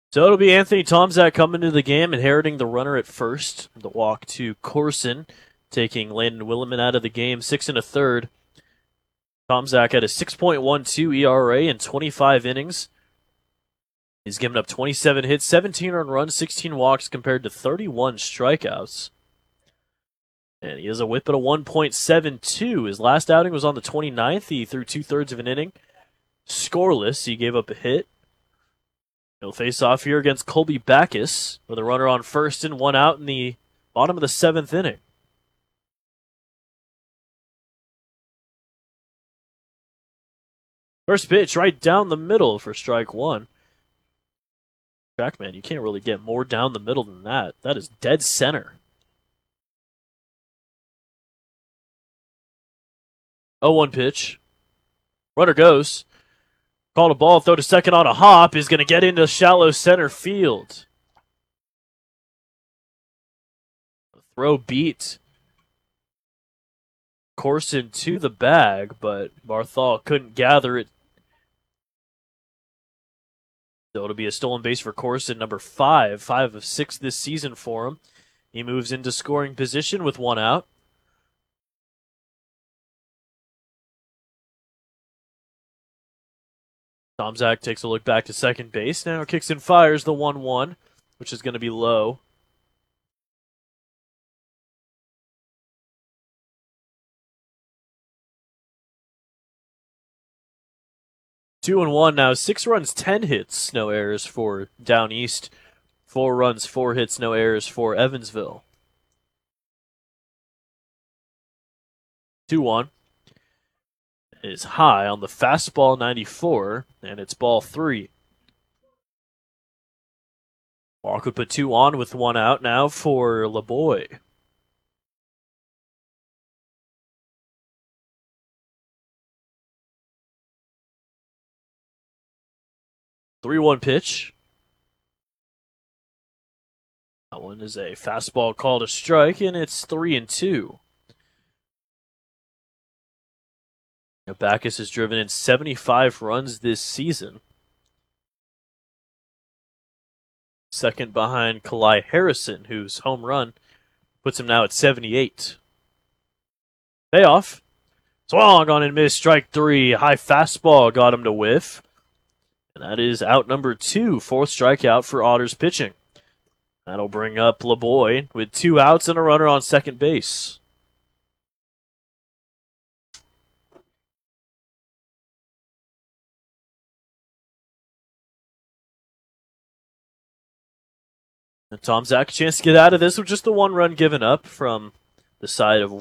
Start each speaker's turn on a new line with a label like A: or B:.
A: So it'll be Anthony Tomczak coming to the game, inheriting the runner at first. The walk to Corson, taking Landon Williman out of the game, 6 1/3. Tomczak had a 6.12 ERA in 25 innings. He's given up 27 hits, 17 earned runs, 16 walks compared to 31 strikeouts. And he has a whip at a 1.72. His last outing was on the 29th. He threw 2/3 of an inning. Scoreless. He gave up a hit. He'll face off here against Colby Backus with a runner on first and one out in the bottom of the 7th inning. First pitch right down the middle for strike one. Trackman, you can't really get more down the middle than that. That is dead center. 0-1 pitch. Runner goes. Called a ball, throw to second on a hop, is going to get into shallow center field. Throw beat Corson to the bag, but Barthol couldn't gather it. So it'll be a stolen base for Corson, number 5 of 6 this season for him. He moves into scoring position with one out. Tomczak takes a look back to second base. Now kicks and fires the 1-1, which is going to be low. Two and one now. 6 runs, 10 hits, no errors for Down East. 4 runs, 4 hits, no errors for Evansville. 2-1 is high on the fastball 94, and it's ball 3. Walk would put 2 on with 1 out now for LeBoy. Three-one pitch. That one is a fastball called a strike, and it's 3-2. Backus has driven in 75 runs this season. Second behind Kalai Harrison, whose home run puts him now at 78. Payoff. Swung on and missed. Strike 3. High fastball got him to whiff. And that is out number 2. 4th strikeout for Otters pitching. That'll bring up LeBoy with 2 outs and a runner on second base. And Tomczak, a chance to get out of this with just the 1 run given up from the side of